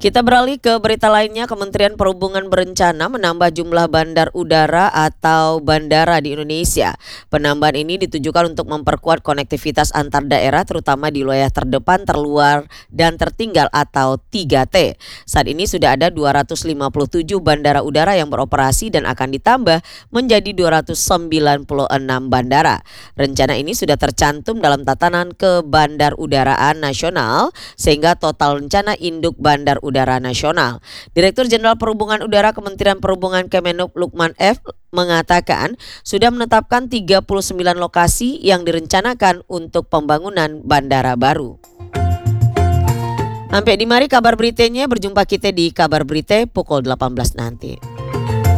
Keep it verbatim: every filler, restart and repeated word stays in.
Kita beralih ke berita lainnya. Kementerian Perhubungan berencana menambah jumlah bandar udara atau bandara di Indonesia. Penambahan ini ditujukan untuk memperkuat konektivitas antar daerah, terutama di wilayah terdepan, terluar, dan tertinggal atau tiga T. Saat ini sudah ada dua ratus lima puluh tujuh bandara udara yang beroperasi dan akan ditambah menjadi dua ratus sembilan puluh enam bandara. Rencana ini sudah tercantum dalam tatanan kebandarudaraan nasional, sehingga total rencana induk bandar udara nasional. Direktur Jenderal Perhubungan Udara Kementerian Perhubungan Kemenhub Lukman F mengatakan sudah menetapkan tiga puluh sembilan lokasi yang direncanakan untuk pembangunan bandara baru. Sampai di mari kabar beritanya, berjumpa kita di kabar berita pukul delapan belas nanti.